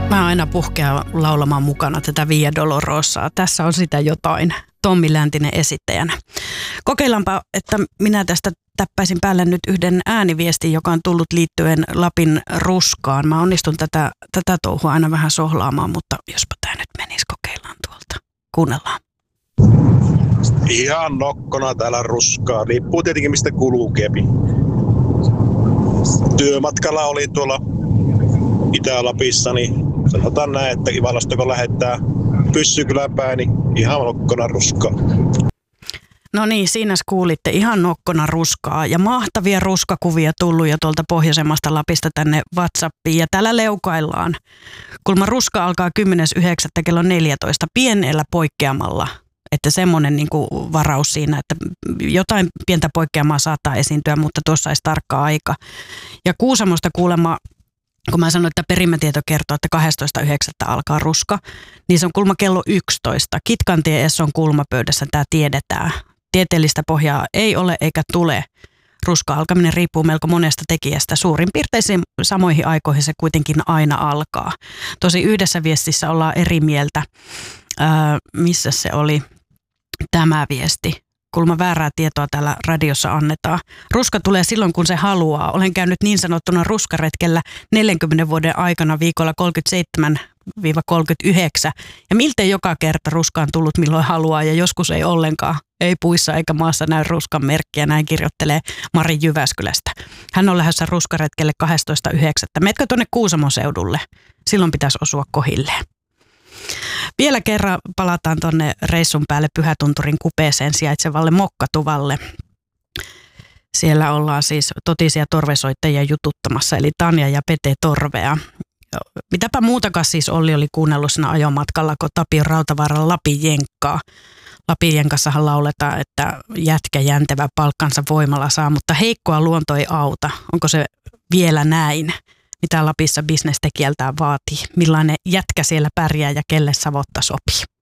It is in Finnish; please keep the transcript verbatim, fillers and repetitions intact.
Mä aina puhkean laulamaan mukana tätä Via Dolorosaa. Tässä on sitä jotain. Tommi Läntinen esittäjänä. Kokeillaanpa, että minä tästä täppäisin päälle nyt yhden ääniviestin, joka on tullut liittyen Lapin ruskaan. Mä onnistun tätä, tätä touhua aina vähän sohlaamaan, mutta jospa tää nyt menisi, kokeillaan tuolta. Kuunnellaan. Ihan nokkona täällä ruskaa. Riippuu tietenkin mistä kulkeepi. Työmatkalla oli tuolla Itä-Lapissa, niin sanotaan näin, että Ivalasta kun lähettää Pyssykylän päin, niin ihan nokkona ruskaa. No niin, siinä kuulitte ihan nokkona ruskaa ja mahtavia ruskakuvia tullut jo tuolta pohjoisemmasta Lapista tänne WhatsAppiin ja täällä leukaillaan. Kulma ruska alkaa kymmenes yhdeksättä kello neljätoista pienellä poikkeamalla. Että semmoinen niin kuin varaus siinä, että jotain pientä poikkeamaa saattaa esiintyä, mutta tuossa olisi tarkka aika. Ja Kuusamosta kuulemma, kun mä sanoin, että perimätieto kertoo, että kahdestoista yhdeksättä alkaa ruska, niin se on kulma kello yksitoista. Kitkantie Esson kulmapöydässä tämä tiedetään. Tieteellistä pohjaa ei ole eikä tule. Ruska-alkaminen riippuu melko monesta tekijästä. Suurin piirtein samoihin aikoihin se kuitenkin aina alkaa. Tosi yhdessä viestissä ollaan eri mieltä. Öö, missä se oli tämä viesti? Kulma väärää tietoa täällä radiossa annetaan. Ruska tulee silloin, kun se haluaa. Olen käynyt niin sanottuna ruskaretkellä neljänkymmenen vuoden aikana viikolla kolmekymmentäseitsemän kolmekymmentäyhdeksän. Ja miltei joka kerta ruska on tullut milloin haluaa ja joskus ei ollenkaan. Ei puissa eikä maassa näy ruskan merkkiä, näin kirjoittelee Mari Jyväskylästä. Hän on lähdössä ruskaretkelle kahdestoista yhdeksättä. Metkö tuonne Kuusamon seudulle? Silloin pitäisi osua kohilleen. Vielä kerran palataan tuonne reissun päälle Pyhätunturin kupeeseen sijaitsevalle Mokkatuvalle. Siellä ollaan siis totisia torvesoittajia jututtamassa, eli Tanja ja Pete Torvea. Mitäpä muutakaan siis Olli oli kuunnellut siinä ajomatkalla, kun Tapion Rautavaaralla Lapin jenkkaa. Lapin jenkassahan lauletaan, että jätkä jäntevä palkkansa voimalla saa, mutta heikkoa luonto ei auta. Onko se vielä näin? Mitä Lapissa bisnestekijältään vaatii? Millainen jätkä siellä pärjää ja kelle savotta sopii?